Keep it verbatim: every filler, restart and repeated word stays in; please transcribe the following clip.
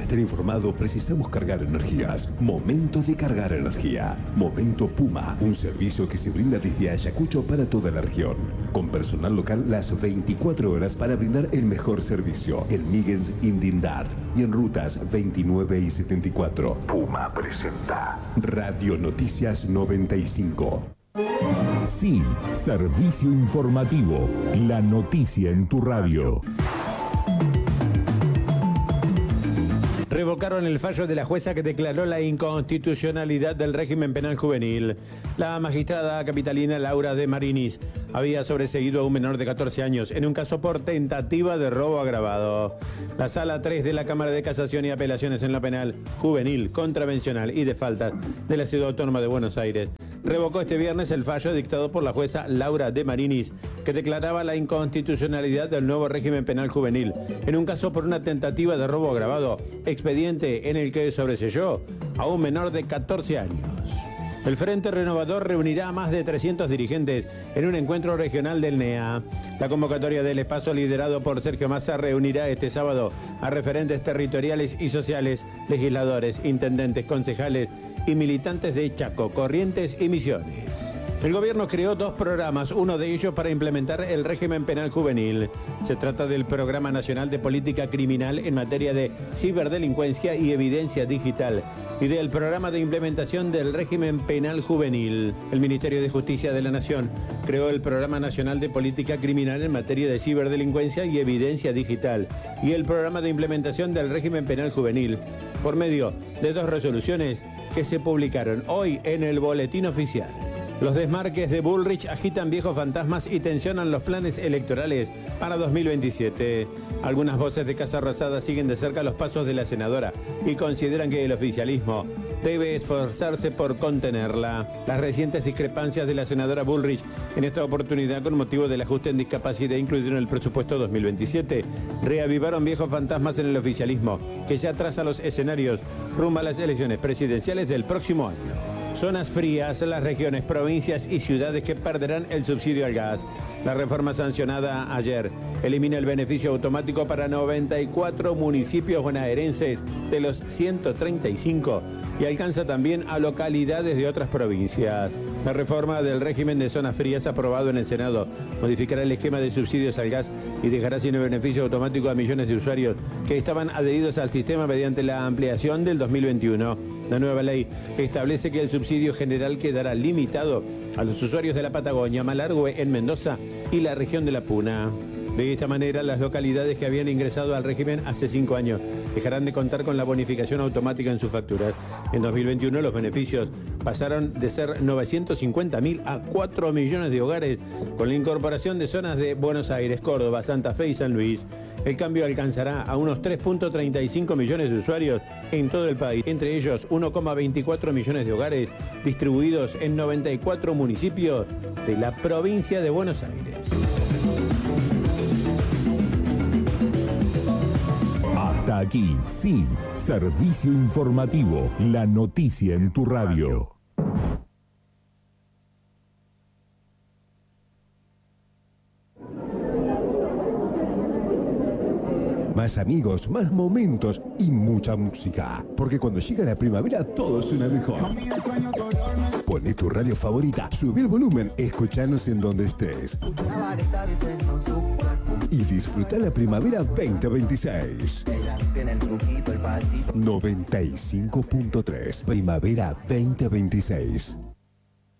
estar informado precisamos cargar energías. Momento de cargar energía. Momento Puma, un servicio que se brinda desde Ayacucho para toda la región. Con personal local las veinticuatro horas para brindar el mejor servicio. En Migens Indindart y en rutas veintinueve y setenta y cuatro. Puma presenta Radio Noticias noventa y cinco. Sí, servicio informativo. La noticia en tu radio. Revocaron el fallo de la jueza que declaró la inconstitucionalidad del régimen penal juvenil. La magistrada capitalina Laura de Marinis había sobreseído a un menor de catorce años en un caso por tentativa de robo agravado. La Sala tres de la Cámara de Casación y Apelaciones en lo Penal Juvenil, Contravencional y de Faltas de la Ciudad Autónoma de Buenos Aires revocó este viernes el fallo dictado por la jueza Laura de Marinis, que declaraba la inconstitucionalidad del nuevo régimen penal juvenil en un caso por una tentativa de robo agravado, expediente en el que sobreseyó a un menor de catorce años. El Frente Renovador reunirá a más de trescientos dirigentes en un encuentro regional del N E A. La convocatoria del espacio liderado por Sergio Massa reunirá este sábado a referentes territoriales y sociales, legisladores, intendentes, concejales y militantes de Chaco, Corrientes y Misiones. El gobierno creó dos programas, uno de ellos para implementar el régimen penal juvenil. Se trata del Programa Nacional de Política Criminal en materia de ciberdelincuencia y evidencia digital y del Programa de Implementación del Régimen Penal Juvenil. El Ministerio de Justicia de la Nación creó el Programa Nacional de Política Criminal en materia de ciberdelincuencia y evidencia digital y el Programa de Implementación del Régimen Penal Juvenil por medio de dos resoluciones que se publicaron hoy en el Boletín Oficial. Los desmarques de Bullrich agitan viejos fantasmas y tensionan los planes electorales para dos mil veintisiete. Algunas voces de Casa Rosada siguen de cerca los pasos de la senadora y consideran que el oficialismo debe esforzarse por contenerla. Las recientes discrepancias de la senadora Bullrich en esta oportunidad con motivo del ajuste en discapacidad incluido en el presupuesto dos mil veintisiete reavivaron viejos fantasmas en el oficialismo que ya traza los escenarios rumbo a las elecciones presidenciales del próximo año. Zonas frías, las regiones, provincias y ciudades que perderán el subsidio al gas. La reforma sancionada ayer elimina el beneficio automático para noventa y cuatro municipios bonaerenses de los ciento treinta y cinco y alcanza también a localidades de otras provincias. La reforma del régimen de zonas frías aprobado en el Senado modificará el esquema de subsidios al gas y dejará sin el beneficio automático a millones de usuarios que estaban adheridos al sistema mediante la ampliación del dos mil veintiuno. La nueva ley establece que el subsidio general quedará limitado a los usuarios de la Patagonia, Malargüe en Mendoza y la región de la Puna. De esta manera, las localidades que habían ingresado al régimen hace cinco años dejarán de contar con la bonificación automática en sus facturas. En dos mil veintiuno los beneficios pasaron de ser novecientos cincuenta mil a cuatro millones de hogares con la incorporación de zonas de Buenos Aires, Córdoba, Santa Fe y San Luis. El cambio alcanzará a unos tres punto treinta y cinco millones de usuarios en todo el país, entre ellos uno coma veinticuatro millones de hogares distribuidos en noventa y cuatro municipios de la provincia de Buenos Aires. Hasta aquí, sí, servicio informativo, la noticia en tu radio. Más amigos, más momentos y mucha música. Porque cuando llega la primavera todo suena mejor. Poné tu radio favorita, subí el volumen, escuchanos en donde estés. Y disfruta la primavera veinte veintiséis. noventa y cinco punto tres. Primavera veinte veintiséis.